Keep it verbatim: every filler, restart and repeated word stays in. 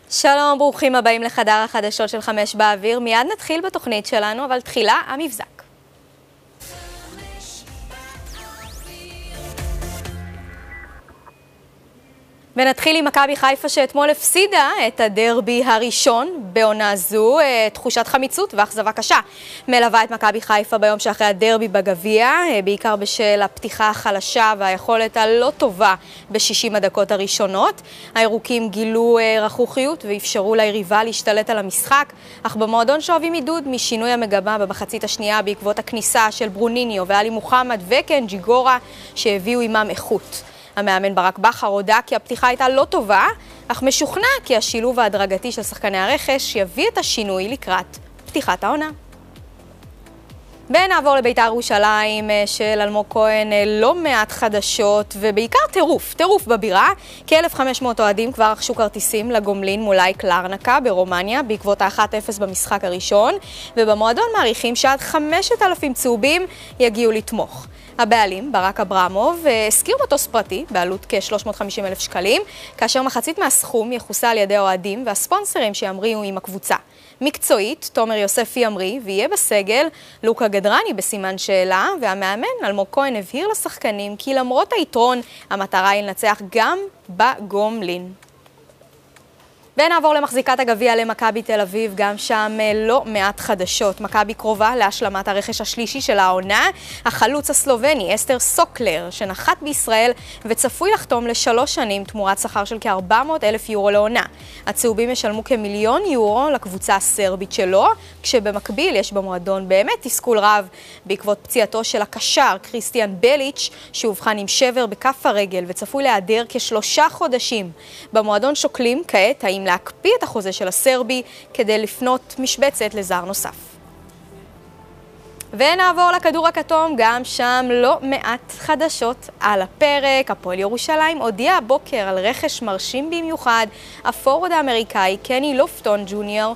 שלום, ברוכים הבאים לחדר החדשות של חמש באוויר. מיד נתחיל בתוכנית שלנו, אבל תחילה המבזק. ונתחיל עם מכבי חיפה שאתמול הפסידה את הדרבי הראשון בעונה זו. תחושת חמיצות ואכזבה קשה מלווה את מכבי חיפה ביום שאחרי הדרבי בגביע, בעיקר בשל הפתיחה החלשה והיכולת הלא טובה ב-שישים הדקות הראשונות. הירוקים גילו רכרוכיות ואפשרו ליריבה להשתלט על המשחק, אך במועדון שואבים עידוד משינוי המגמה במחצית השנייה בעקבות הכניסה של ברוניניו ואלי מוחמד וקן ג'יגורה שהביאו עימם איכות. המאמן ברק בכר הודע כי הפתיחה הייתה לא טובה, אך משוכנע כי השילוב ההדרגתי של שחקני הרכש יביא את השינוי לקראת פתיחת העונה. ונעבור לבית"ר ירושלים של אלמוג כהן, לא מעט חדשות ובעיקר טירוף, טירוף בבירה. כ-אלף וחמש מאות אוהדים כבר רכשו כרטיסים לגומלין מול אייק לארנקה ברומניה בעקבות ה-אחת אפס במשחק הראשון, ובמועדון מעריכים שעד חמשת אלפים צהובים יגיעו לתמוך. הבעלים, ברק אברמוב, הזכיר מטוס פרטי בעלות כ-שלוש מאות וחמישים אלף שקלים, כאשר מחצית מהסכום יחוסה על ידי האוהדים והספונסרים שימריאו עם הקבוצה. מקצועית, תומר יוסף ימרי, ויהיה בסגל לוקה גדרני בסימן שאלה, והמאמן אלמוג כהן הבהיר לשחקנים כי למרות היתרון, המטרה היא לנצח גם בגומלין. ונעבור למחזיקת הגביע למכבי תל אביב, גם שם לא מעט חדשות. מכבי קרובה להשלמת הרכש השלישי של העונה, החלוץ הסלובני אסתר סוקלר שנחת בישראל וצפוי לחתום לשלוש שנים תמורת שכר של כ-ארבע מאות אלף יורו לעונה. הצהובים ישלמו כמיליון יורו לקבוצה הסרבית שלו, כשבמקביל יש במועדון באמת תסכול רב בעקבות פציעתו של הקשר קריסטיאן בליץ' שהובחן עם שבר בכף הרגל וצפוי להיעדר כשלושה חודשים. במועדון שוקלים כעת האם להקפיא את החוזה של הסרבי כדי לפנות משבצת לזר נוסף. ונעבור לכדור הכתום, גם שם לא מעט חדשות על הפרק. הפועל ירושלים הודיע הבוקר על רכש מרשים במיוחד. הפורוורד האמריקאי קני לופטון ג'וניור